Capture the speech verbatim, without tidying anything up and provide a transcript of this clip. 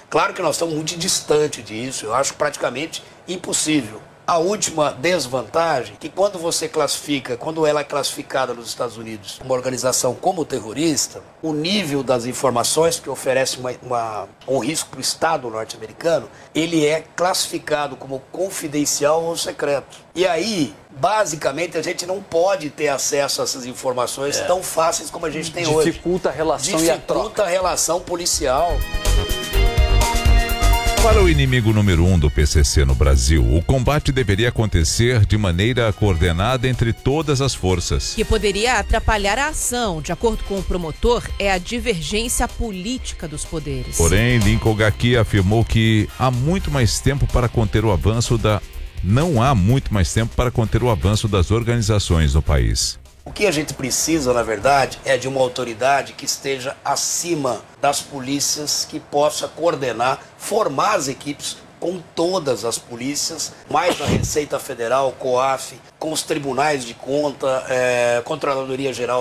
Claro que nós estamos muito distante disso, eu acho praticamente impossível. A última desvantagem, que quando você classifica, quando ela é classificada nos Estados Unidos, uma organização como terrorista, o nível das informações que oferece uma, uma, um risco para o Estado norte-americano, ele é classificado como confidencial ou secreto. E aí, basicamente, a gente não pode ter acesso a essas informações é. tão fáceis como a gente tem Dificulta hoje. Dificulta a relação e a troca. Dificulta a relação policial. Para o inimigo número um do P C C no Brasil, o combate deveria acontecer de maneira coordenada entre todas as forças. Que poderia atrapalhar a ação, de acordo com o promotor, é a divergência política dos poderes. Porém, Lincoln Gaki afirmou que há muito mais tempo para conter o avanço da... Não há muito mais tempo para conter o avanço das organizações no país. O que a gente precisa, na verdade, é de uma autoridade que esteja acima das polícias, que possa coordenar, formar as equipes com todas as polícias, mais a Receita Federal, COAF, com os tribunais de conta, é, Controladoria Geral